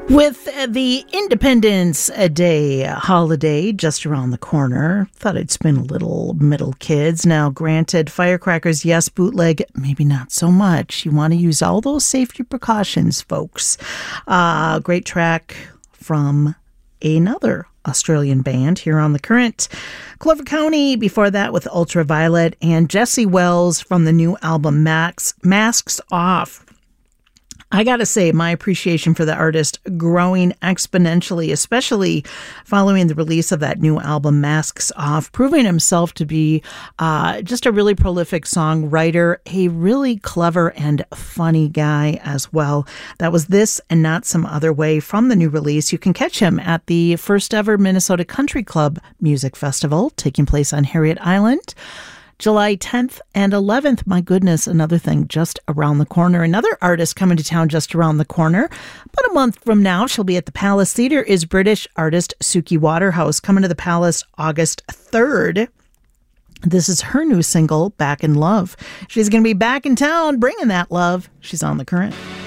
With the Independence Day holiday just around the corner, thought I'd spin a little Middle Kids. Now, granted, firecrackers, yes, bootleg, maybe not so much. You want to use all those safety precautions, folks. Great track from another Australian band here on The Current. Clover County, before that with Ultraviolet, and Jesse Wells from the new album Masks Off. I gotta say, my appreciation for the artist growing exponentially, especially following the release of that new album, Masks Off, proving himself to be just a really prolific songwriter, a really clever and funny guy as well. That was This and Not Some Other Way from the new release. You can catch him at the first ever Minnesota Country Club Music Festival taking place on Harriet Island. July 10th and 11th. My goodness, another thing just around the corner. Another artist coming to town just around the corner. About a month from now, she'll be at the Palace Theatre, is British artist Suki Waterhouse, coming to the Palace August 3rd. This is her new single, Back in Love. She's going to be back in town bringing that love. She's on The Current.